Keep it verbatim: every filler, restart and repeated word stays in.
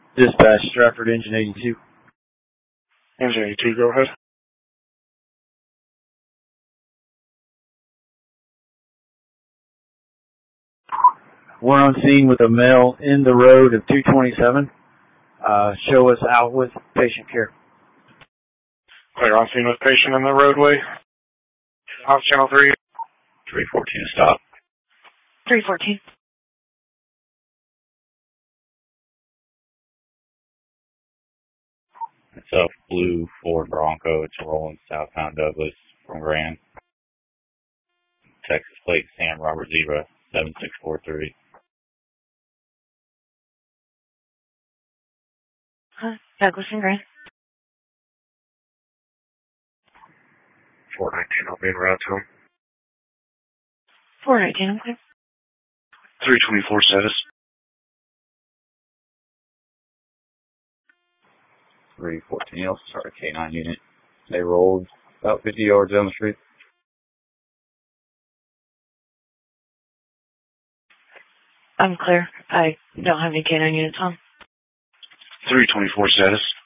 Dispatch, Stratford, engine eighty-two. Engine eighty-two, go ahead. We're on scene with a male in the road of two twenty-seven. Uh, show us out with patient care. Clear on scene with patient in the roadway. Off channel three. three fourteen, stop. three fourteen. It's a blue Ford Bronco. It's rolling southbound Douglas from Grand. Texas plate Sam Robert Zebra seven six four three. Huh? Douglas and Grand. four nineteen, I'll be en route to him. four nineteen, I'm clear. three twenty-four status. three fourteen, also start a K nine unit. They rolled about fifty yards down the street. I'm clear. I don't have any K nine units on. three twenty-four status.